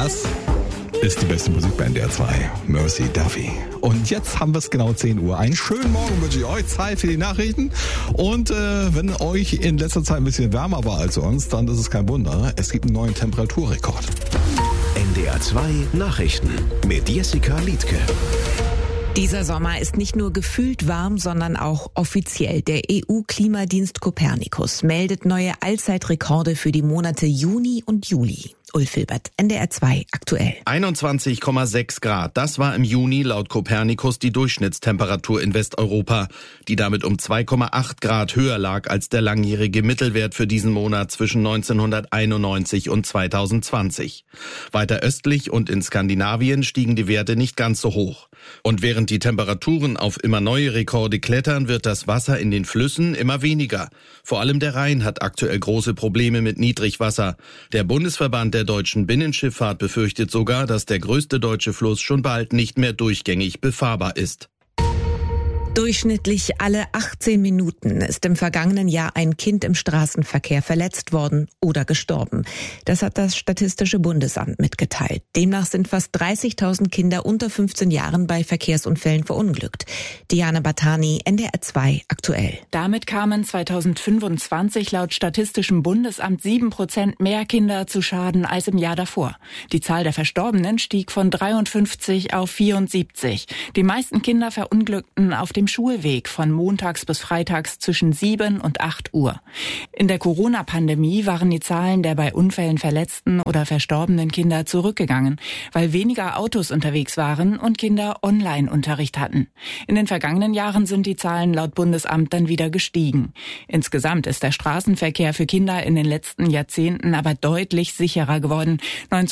Das ist die beste Musik bei NDR 2, Mercy Duffy. Und jetzt haben wir es genau 10 Uhr. Einen schönen Morgen wünsche ich euch, Zeit für die Nachrichten. Und wenn euch in letzter Zeit ein bisschen wärmer war als uns, dann ist es kein Wunder. Es gibt einen neuen Temperaturrekord. NDR 2 Nachrichten mit Jessica Liedtke. Dieser Sommer ist nicht nur gefühlt warm, sondern auch offiziell. Der EU-Klimadienst Copernicus meldet neue Allzeitrekorde für die Monate Juni und Juli. Ulf Hilbert, NDR 2 aktuell. 21,6 Grad. Das war im Juni laut Copernicus die Durchschnittstemperatur in Westeuropa, die damit um 2,8 Grad höher lag als der langjährige Mittelwert für diesen Monat zwischen 1991 und 2020. Weiter östlich und in Skandinavien stiegen die Werte nicht ganz so hoch. Und während die Temperaturen auf immer neue Rekorde klettern, wird das Wasser in den Flüssen immer weniger. Vor allem der Rhein hat aktuell große Probleme mit Niedrigwasser. Der Bundesverband der deutschen Binnenschifffahrt befürchtet sogar, dass der größte deutsche Fluss schon bald nicht mehr durchgängig befahrbar ist. Durchschnittlich alle 18 Minuten ist im vergangenen Jahr ein Kind im Straßenverkehr verletzt worden oder gestorben. Das hat das Statistische Bundesamt mitgeteilt. Demnach sind fast 30.000 Kinder unter 15 Jahren bei Verkehrsunfällen verunglückt. Diana Batani, NDR 2 aktuell. Damit kamen 2025 laut Statistischem Bundesamt 7% mehr Kinder zu Schaden als im Jahr davor. Die Zahl der Verstorbenen stieg von 53 auf 74. Die meisten Kinder verunglückten auf dem Schulweg von montags bis freitags zwischen 7 und 8 Uhr. In der Corona-Pandemie waren die Zahlen der bei Unfällen verletzten oder verstorbenen Kinder zurückgegangen, weil weniger Autos unterwegs waren und Kinder Online-Unterricht hatten. In den vergangenen Jahren sind die Zahlen laut Bundesamt dann wieder gestiegen. Insgesamt ist der Straßenverkehr für Kinder in den letzten Jahrzehnten aber deutlich sicherer geworden.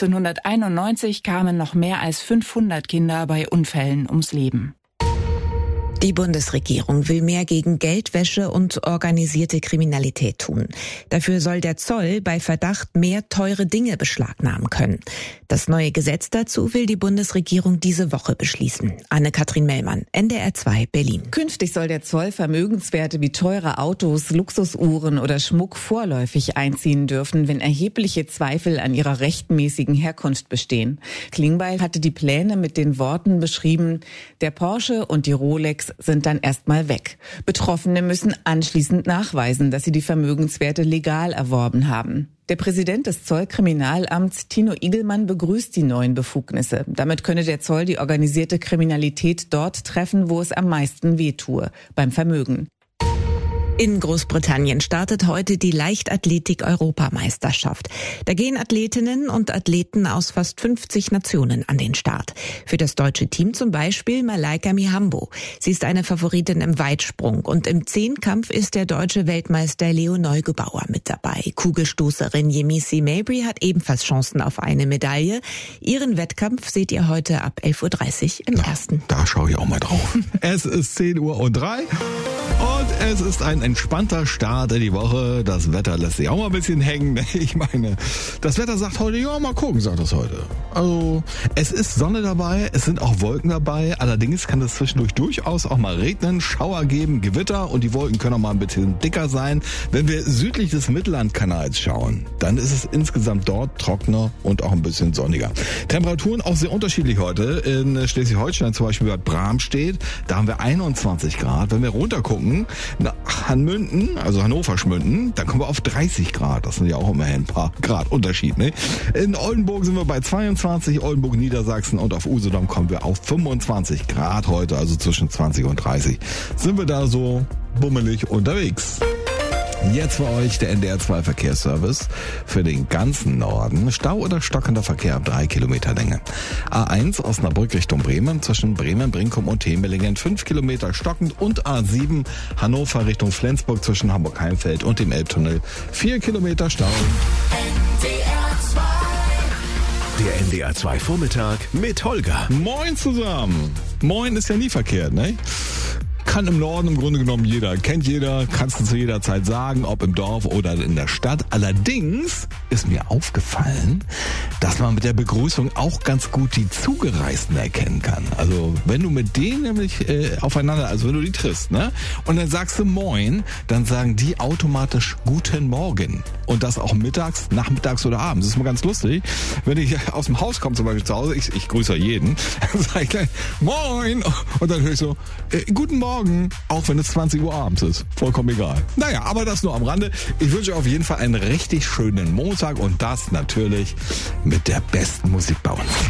1991 kamen noch mehr als 500 Kinder bei Unfällen ums Leben. Die Bundesregierung will mehr gegen Geldwäsche und organisierte Kriminalität tun. Dafür soll der Zoll bei Verdacht mehr teure Dinge beschlagnahmen können. Das neue Gesetz dazu will die Bundesregierung diese Woche beschließen. Anne-Kathrin Mellmann, NDR 2 Berlin. Künftig soll der Zoll Vermögenswerte wie teure Autos, Luxusuhren oder Schmuck vorläufig einziehen dürfen, wenn erhebliche Zweifel an ihrer rechtmäßigen Herkunft bestehen. Klingbeil hatte die Pläne mit den Worten beschrieben: Der Porsche und die Rolex sind dann erstmal weg. Betroffene müssen anschließend nachweisen, dass sie die Vermögenswerte legal erworben haben. Der Präsident des Zollkriminalamts, Tino Igelmann, begrüßt die neuen Befugnisse. Damit könne der Zoll die organisierte Kriminalität dort treffen, wo es am meisten wehtue, beim Vermögen. In Großbritannien startet heute die Leichtathletik-Europameisterschaft. Da gehen Athletinnen und Athleten aus fast 50 Nationen an den Start. Für das deutsche Team zum Beispiel Malaika Mihambo. Sie ist eine Favoritin im Weitsprung und im Zehnkampf ist der deutsche Weltmeister Leo Neugebauer mit dabei. Kugelstoßerin Yemisi Mabry hat ebenfalls Chancen auf eine Medaille. Ihren Wettkampf seht ihr heute ab 11.30 Uhr im Ersten. Da schaue ich auch mal drauf. Es ist 10:03 Uhr und es ist ein entspannter Start in die Woche. Das Wetter lässt sich auch mal ein bisschen hängen. Ich meine, das Wetter sagt heute, ja, mal gucken, sagt das heute. Also, es ist Sonne dabei, es sind auch Wolken dabei. Allerdings kann es zwischendurch durchaus auch mal regnen, Schauer geben, Gewitter und die Wolken können auch mal ein bisschen dicker sein. Wenn wir südlich des Mittellandkanals schauen, dann ist es insgesamt dort trockener und auch ein bisschen sonniger. Temperaturen auch sehr unterschiedlich heute. In Schleswig-Holstein zum Beispiel bei Bramstedt, da haben wir 21 Grad. Wenn wir runtergucken, nach Hanmünden, also Hannover-Schmünden, dann kommen wir auf 30 Grad. Das sind ja auch immerhin ein paar Grad Unterschied, ne? In Oldenburg sind wir bei 22, Oldenburg, Niedersachsen, und auf Usedom kommen wir auf 25 Grad heute, also zwischen 20 und 30. Sind wir da so bummelig unterwegs. Jetzt für euch der NDR 2 Verkehrsservice für den ganzen Norden. Stau oder stockender Verkehr ab 3 Kilometer Länge. A1 Osnabrück Richtung Bremen zwischen Bremen, Brinkum und Temelingen 5 Kilometer stockend und A7 Hannover Richtung Flensburg zwischen Hamburg-Heimfeld und dem Elbtunnel 4 Kilometer Stau. Der NDR 2 Vormittag mit Holger. Moin zusammen. Moin ist ja nie verkehrt, ne? kann im Norden im Grunde genommen jeder, kennt jeder, kannst du zu jeder Zeit sagen, ob im Dorf oder in der Stadt. Allerdings ist mir aufgefallen, dass man mit der Begrüßung auch ganz gut die Zugereisten erkennen kann. Also wenn du mit denen nämlich aufeinander, also wenn du die triffst, ne? Und dann sagst du Moin, dann sagen die automatisch Guten Morgen. Und das auch mittags, nachmittags oder abends. Das ist mal ganz lustig. Wenn ich aus dem Haus komme, zum Beispiel zu Hause, ich grüße jeden, dann sage ich gleich Moin. Und dann höre ich so, Guten Morgen, auch wenn es 20 Uhr abends ist. Vollkommen egal. Naja, aber das nur am Rande. Ich wünsche euch auf jeden Fall einen richtig schönen Montag und das natürlich mit der besten Musik bei uns.